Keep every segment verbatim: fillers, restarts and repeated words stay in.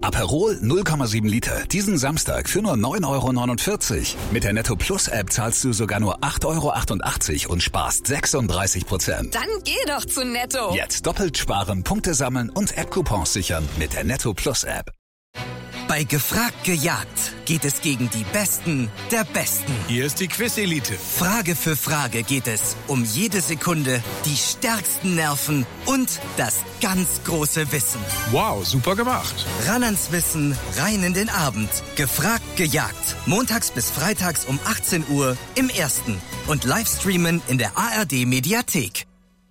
Aperol null Komma sieben Liter, diesen Samstag für nur neun Euro neunundvierzig. Mit der Netto Plus App zahlst du sogar nur acht Euro achtundachtzig und sparst sechsunddreißig Prozent. Dann geh doch zu Netto. Jetzt doppelt sparen, Punkte sammeln und App-Coupons sichern mit der Netto Plus App. Bei Gefragt gejagt geht es gegen die Besten der Besten. Hier ist die Quiz-Elite. Frage für Frage geht es um jede Sekunde, die stärksten Nerven und das ganz große Wissen. Wow, super gemacht. Ran ans Wissen, rein in den Abend. Gefragt gejagt. Montags bis freitags um achtzehn Uhr im Ersten. Und Livestreamen in der A R D-Mediathek.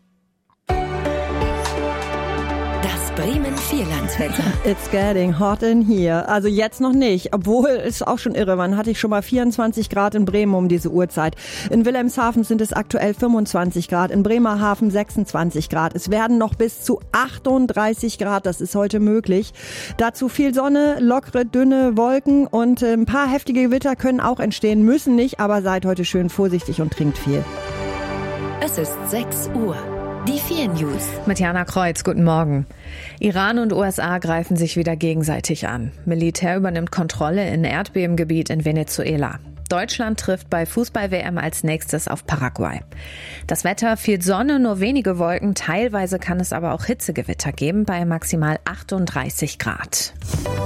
Bremen Vierlandswetter. It's getting hot in here. Also jetzt noch nicht, obwohl es auch schon irre. Wann hatte ich schon mal vierundzwanzig Grad in Bremen um diese Uhrzeit? In Wilhelmshaven sind es aktuell fünfundzwanzig Grad, in Bremerhaven sechsundzwanzig Grad. Es werden noch bis zu achtunddreißig Grad, das ist heute möglich. Dazu viel Sonne, lockere, dünne Wolken und ein paar heftige Gewitter können auch entstehen, müssen nicht, aber seid heute schön vorsichtig und trinkt viel. Es ist sechs Uhr. Die vier News. Mit Jana Kreuz, guten Morgen. Iran und U S A greifen sich wieder gegenseitig an. Militär übernimmt Kontrolle in Erdbebengebiet in Venezuela. Deutschland trifft bei Fußball-W M als nächstes auf Paraguay. Das Wetter, viel Sonne, nur wenige Wolken. Teilweise kann es aber auch Hitzegewitter geben bei maximal achtunddreißig Grad.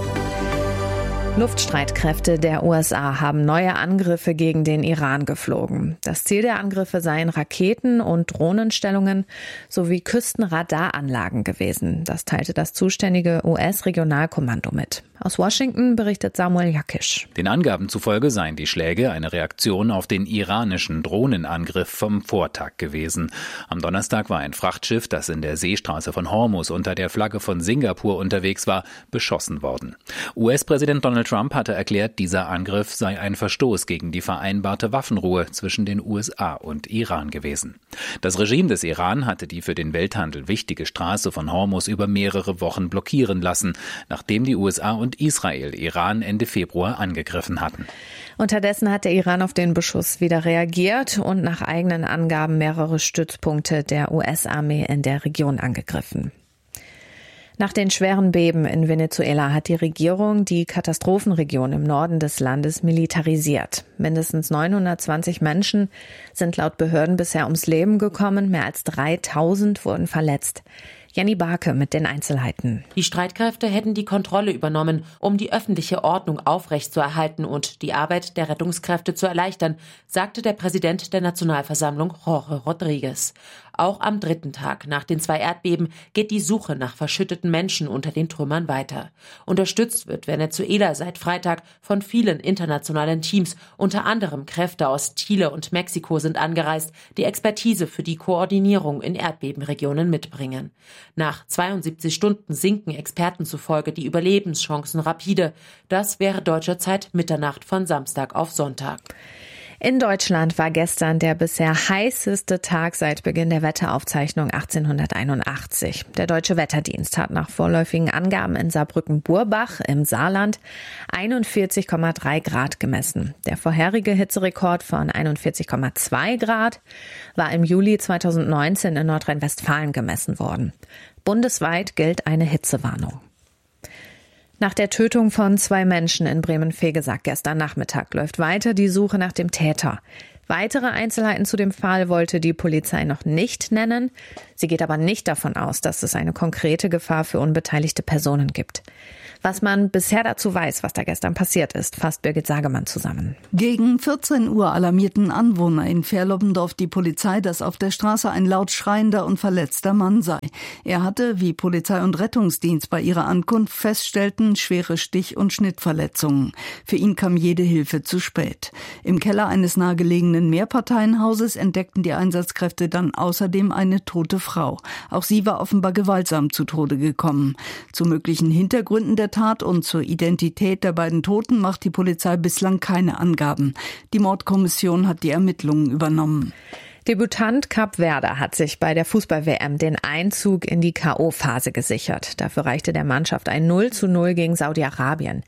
Luftstreitkräfte der U S A haben neue Angriffe gegen den Iran geflogen. Das Ziel der Angriffe seien Raketen- und Drohnenstellungen sowie Küstenradaranlagen gewesen. Das teilte das zuständige U S-Regionalkommando mit. Aus Washington berichtet Samuel Jakisch. Den Angaben zufolge seien die Schläge eine Reaktion auf den iranischen Drohnenangriff vom Vortag gewesen. Am Donnerstag war ein Frachtschiff, das in der Seestraße von Hormuz unter der Flagge von Singapur unterwegs war, beschossen worden. U S-Präsident Donald Trump hatte erklärt, dieser Angriff sei ein Verstoß gegen die vereinbarte Waffenruhe zwischen den U S A und Iran gewesen. Das Regime des Iran hatte die für den Welthandel wichtige Straße von Hormuz über mehrere Wochen blockieren lassen, nachdem die U S A und Israel Iran Ende Februar angegriffen hatten. Unterdessen hat der Iran auf den Beschuss wieder reagiert und nach eigenen Angaben mehrere Stützpunkte der U S-Armee in der Region angegriffen. Nach den schweren Beben in Venezuela hat die Regierung die Katastrophenregion im Norden des Landes militarisiert. Mindestens neunhundertzwanzig Menschen sind laut Behörden bisher ums Leben gekommen, mehr als dreitausend wurden verletzt. Jenny Barke mit den Einzelheiten. Die Streitkräfte hätten die Kontrolle übernommen, um die öffentliche Ordnung aufrechtzuerhalten und die Arbeit der Rettungskräfte zu erleichtern, sagte der Präsident der Nationalversammlung Jorge Rodriguez. Auch am dritten Tag nach den zwei Erdbeben geht die Suche nach verschütteten Menschen unter den Trümmern weiter. Unterstützt wird Venezuela seit Freitag von vielen internationalen Teams. Unter anderem Kräfte aus Chile und Mexiko sind angereist, die Expertise für die Koordinierung in Erdbebenregionen mitbringen. Nach zweiundsiebzig Stunden sinken Experten zufolge die Überlebenschancen rapide. Das wäre deutscher Zeit Mitternacht von Samstag auf Sonntag. In Deutschland war gestern der bisher heißeste Tag seit Beginn der Wetteraufzeichnung achtzehnhunderteinundachtzig. Der Deutsche Wetterdienst hat nach vorläufigen Angaben in Saarbrücken-Burbach im Saarland einundvierzig Komma drei Grad gemessen. Der vorherige Hitzerekord von einundvierzig Komma zwei Grad war im Juli zweitausendneunzehn in Nordrhein-Westfalen gemessen worden. Bundesweit gilt eine Hitzewarnung. Nach der Tötung von zwei Menschen in Bremen-Vegesack gestern Nachmittag läuft weiter die Suche nach dem Täter. Weitere Einzelheiten zu dem Fall wollte die Polizei noch nicht nennen. Sie geht aber nicht davon aus, dass es eine konkrete Gefahr für unbeteiligte Personen gibt. Was man bisher dazu weiß, was da gestern passiert ist, fasst Birgit Sagemann zusammen. Gegen vierzehn Uhr alarmierten Anwohner in Ferloppendorf die Polizei, dass auf der Straße ein laut schreiender und verletzter Mann sei. Er hatte, wie Polizei und Rettungsdienst bei ihrer Ankunft feststellten, schwere Stich- und Schnittverletzungen. Für ihn kam jede Hilfe zu spät. Im Keller eines nahegelegenen Mehrparteienhauses entdeckten die Einsatzkräfte dann außerdem eine tote Frau. Auch sie war offenbar gewaltsam zu Tode gekommen. Zu möglichen Hintergründen der Tat und zur Identität der beiden Toten macht die Polizei bislang keine Angaben. Die Mordkommission hat die Ermittlungen übernommen. Debütant Kap Verde hat sich bei der Fußball-W M den Einzug in die K O-Phase gesichert. Dafür reichte der Mannschaft ein null zu null gegen Saudi-Arabien.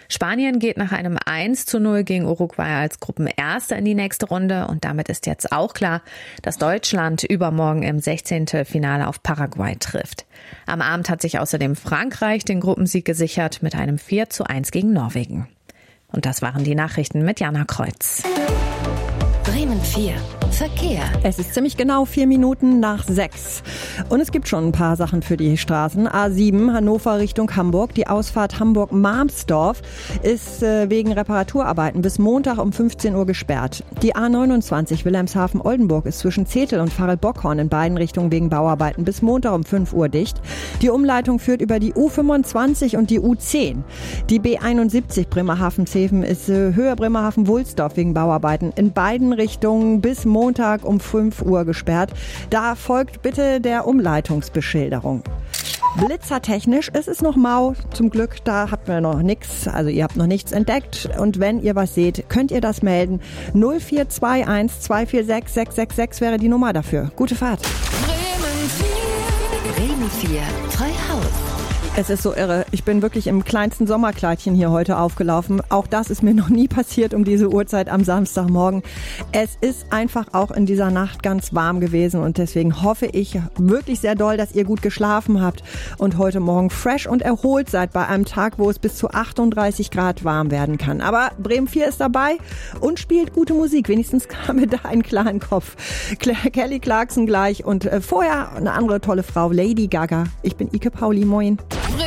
Spanien geht nach einem eins zu null gegen Uruguay als Gruppenerster in die nächste Runde und damit ist jetzt auch klar, dass Deutschland übermorgen im sechzehnten Finale auf Paraguay trifft. Am Abend hat sich außerdem Frankreich den Gruppensieg gesichert mit einem vier zu eins gegen Norwegen. Und das waren die Nachrichten mit Jana Kreuz. Bremen vier. Verkehr. Es ist ziemlich genau vier Minuten nach sechs. Und es gibt schon ein paar Sachen für die Straßen. A sieben, Hannover Richtung Hamburg. Die Ausfahrt Hamburg-Marmsdorf ist äh, wegen Reparaturarbeiten bis Montag um fünfzehn Uhr gesperrt. Die A neunundzwanzig Wilhelmshaven-Oldenburg ist zwischen Zetel und Farel-Bockhorn in beiden Richtungen wegen Bauarbeiten bis Montag um fünf Uhr dicht. Die Umleitung führt über die U fünfundzwanzig und die U zehn. Die B einundsiebzig Bremerhaven-Zeven ist äh, Höhe Bremerhaven-Wulsdorf wegen Bauarbeiten in beiden Richtungen bis Montag um fünf Uhr gesperrt. Da folgt bitte der Umleitungsbeschilderung. Blitzertechnisch ist es noch mau. Zum Glück, da habt ihr noch nichts. Also ihr habt noch nichts entdeckt. Und wenn ihr was seht, könnt ihr das melden. null vier zwei eins zwei vier sechs sechs sechs sechs wäre die Nummer dafür. Gute Fahrt. Bremen vier. Bremen vier. Freihaus. Es ist so irre. Ich bin wirklich im kleinsten Sommerkleidchen hier heute aufgelaufen. Auch das ist mir noch nie passiert um diese Uhrzeit am Samstagmorgen. Es ist einfach auch in dieser Nacht ganz warm gewesen und deswegen hoffe ich wirklich sehr doll, dass ihr gut geschlafen habt und heute Morgen fresh und erholt seid bei einem Tag, wo es bis zu achtunddreißig Grad warm werden kann. Aber Bremen vier ist dabei und spielt gute Musik. Wenigstens haben wir da einen klaren Kopf. Kelly Clarkson gleich und vorher eine andere tolle Frau, Lady Gaga. Ich bin Ike Pauli. Moin.